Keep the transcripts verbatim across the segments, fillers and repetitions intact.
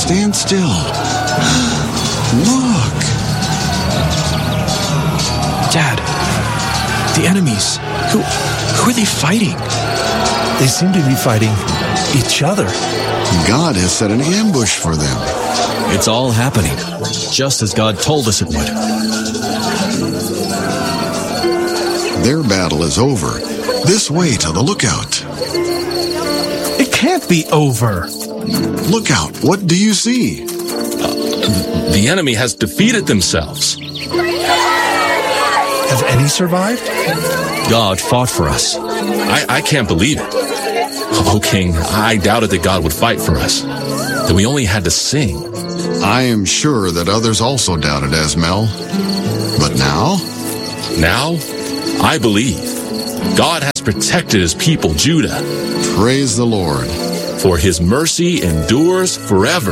stand still. Look. Dad, the enemies, who, who are they fighting? They seem to be fighting each other. God has set an ambush for them. It's all happening, just as God told us it would. Their battle is over. This way to the lookout. It can't be over. Look out. What do you see? Uh, the enemy has defeated themselves. Have any survived? God fought for us. I, I can't believe it. Oh, King, I doubted that God would fight for us, that we only had to sing. I am sure that others also doubted, Asmel. But now? Now, I believe. God has protected his people, Judah. Praise the Lord. For his mercy endures forever.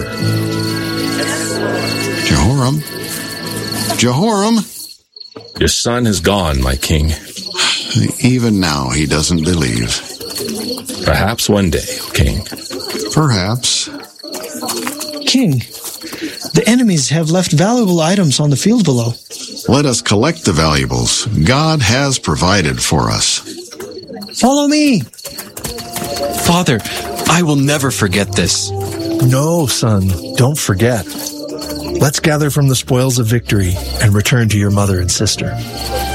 Jehoram? Jehoram? Your son is gone, my king. Even now he doesn't believe. Perhaps one day, king. Perhaps. King, the enemies have left valuable items on the field below. Let us collect the valuables. God has provided for us. Follow me. Father, I will never forget this. No, son, don't forget. Let's gather from the spoils of victory and return to your mother and sister.